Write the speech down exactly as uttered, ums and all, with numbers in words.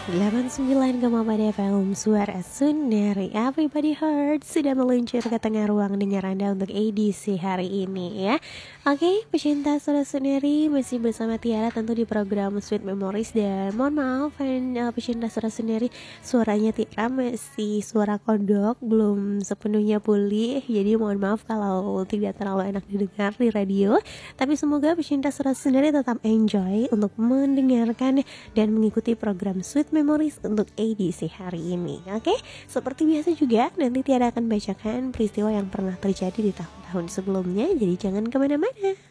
delapan puluh sembilan koma empat F M Suara Sundari. Everybody Heard sudah meluncur ke tengah ruang dengar Anda untuk edisi hari ini ya. Oke, pecinta Suara Sundari, masih bersama Tiara tentu di program Sweet Memories. Dan mohon maaf fan, uh, pecinta Suara Sundari, suaranya Tiara masih suara kodok, belum sepenuhnya pulih. Jadi mohon maaf kalau tidak terlalu enak didengar di radio. Tapi semoga pecinta Suara Sundari tetap enjoy untuk mendengarkan dan mengikuti program Sweet Memories untuk edisi hari ini. Oke, seperti biasa juga nanti Tiara akan bacakan peristiwa yang pernah terjadi di tahun-tahun sebelumnya. Jadi jangan kemana-mana.